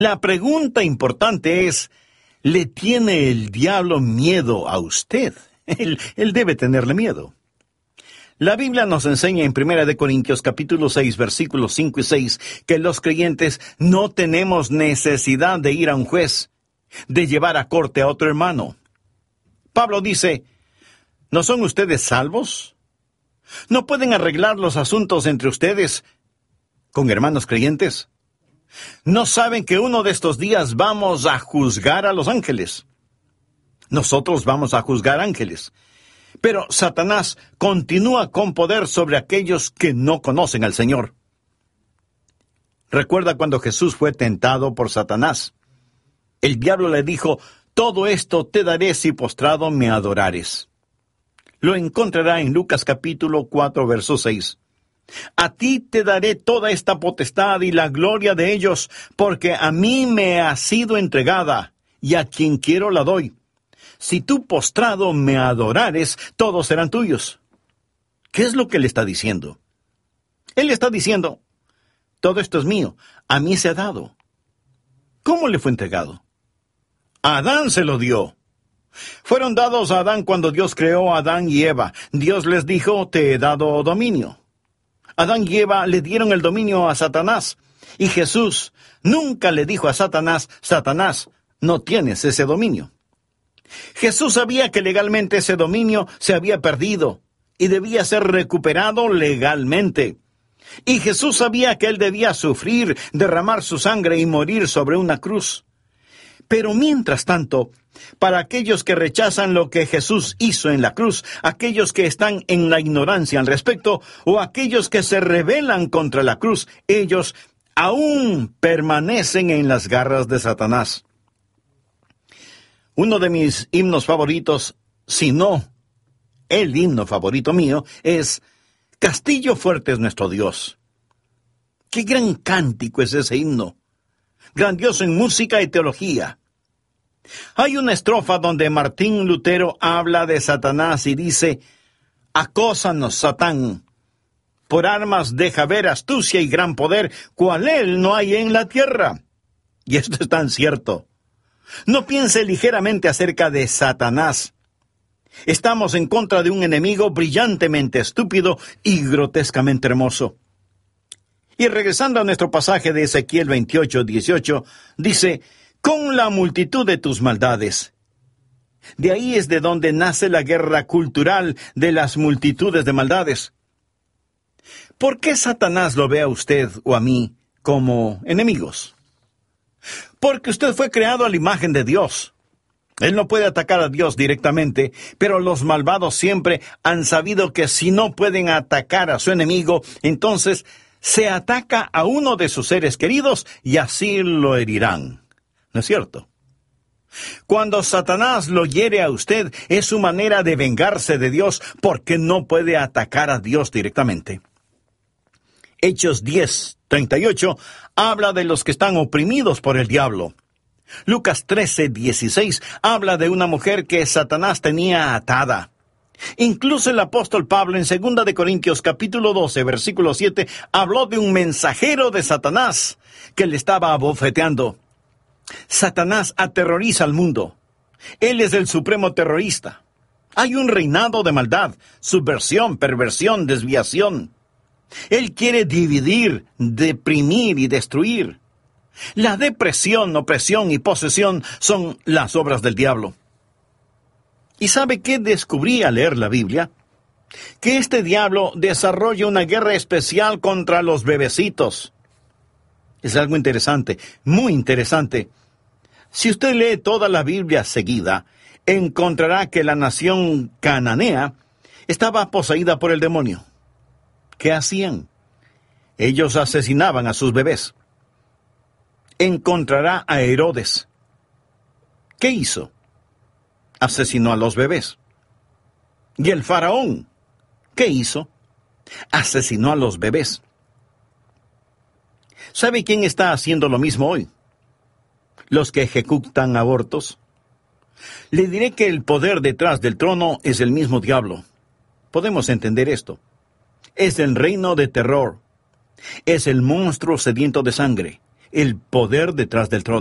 La pregunta importante es, ¿le tiene el diablo miedo a usted? Él debe tenerle miedo. La Biblia nos enseña en 1 Corintios capítulo 6, versículos 5 y 6, que los creyentes no tenemos necesidad de ir a un juez, de llevar a corte a otro hermano. Pablo dice, ¿no son ustedes salvos? ¿No pueden arreglar los asuntos entre ustedes con hermanos creyentes? ¿No saben que uno de estos días vamos a juzgar a los ángeles? Nosotros vamos a juzgar ángeles. Pero Satanás continúa con poder sobre aquellos que no conocen al Señor. Recuerda cuando Jesús fue tentado por Satanás. El diablo le dijo, todo esto te daré si postrado me adorares. Lo encontrará en Lucas capítulo 4, verso 6. A ti te daré toda esta potestad y la gloria de ellos, porque a mí me ha sido entregada, y a quien quiero la doy. Si tú postrado me adorares, todos serán tuyos. ¿Qué es lo que le está diciendo? Él está diciendo, todo esto es mío, a mí se ha dado. ¿Cómo le fue entregado? A Adán se lo dio. Fueron dados a Adán cuando Dios creó a Adán y Eva. Dios les dijo, te he dado dominio. Adán y Eva le dieron el dominio a Satanás. Y Jesús nunca le dijo a Satanás, Satanás, no tienes ese dominio. Jesús sabía que legalmente ese dominio se había perdido y debía ser recuperado legalmente. Y Jesús sabía que él debía sufrir, derramar su sangre y morir sobre una cruz. Pero mientras tanto, para aquellos que rechazan lo que Jesús hizo en la cruz, aquellos que están en la ignorancia al respecto, o aquellos que se rebelan contra la cruz, ellos aún permanecen en las garras de Satanás. Uno de mis himnos favoritos, si no el himno favorito mío, es Castillo fuerte es nuestro Dios. ¡Qué gran cántico es ese himno! Grandioso en música y teología. Hay una estrofa donde Martín Lutero habla de Satanás y dice, acósanos, Satán, por armas deja ver astucia y gran poder, cual él no hay en la tierra. Y esto es tan cierto. No piense ligeramente acerca de Satanás. Estamos en contra de un enemigo brillantemente estúpido y grotescamente hermoso. Y regresando a nuestro pasaje de Ezequiel 28, 18, dice, con la multitud de tus maldades. De ahí es de donde nace la guerra cultural de las multitudes de maldades. ¿Por qué Satanás lo ve a usted o a mí como enemigos? Porque usted fue creado a la imagen de Dios. Él no puede atacar a Dios directamente, pero los malvados siempre han sabido que si no pueden atacar a su enemigo, entonces se ataca a uno de sus seres queridos y así lo herirán. ¿No es cierto? Cuando Satanás lo hiere a usted, es su manera de vengarse de Dios porque no puede atacar a Dios directamente. Hechos 10, 38 habla de los que están oprimidos por el diablo. Lucas 13, 16 habla de una mujer que Satanás tenía atada. Incluso el apóstol Pablo en 2 de Corintios capítulo 12, versículo 7, habló de un mensajero de Satanás que le estaba abofeteando. Satanás aterroriza al mundo. Él es el supremo terrorista. Hay un reinado de maldad, subversión, perversión, desviación. Él quiere dividir, deprimir y destruir. La depresión, opresión y posesión son las obras del diablo. ¿Y sabe qué descubrí al leer la Biblia? Que este diablo desarrolla una guerra especial contra los bebecitos. Es algo interesante, muy interesante. Si usted lee toda la Biblia seguida, encontrará que la nación cananea estaba poseída por el demonio. ¿Qué hacían? Ellos asesinaban a sus bebés. Encontrará a Herodes. ¿Qué hizo? Asesinó a los bebés. Y el faraón, ¿qué hizo? Asesinó a los bebés. ¿Sabe quién está haciendo lo mismo hoy? Los que ejecutan abortos. Le diré que el poder detrás del trono es el mismo diablo. Podemos entender esto. Es el reino de terror. Es el monstruo sediento de sangre. el poder detrás del trono.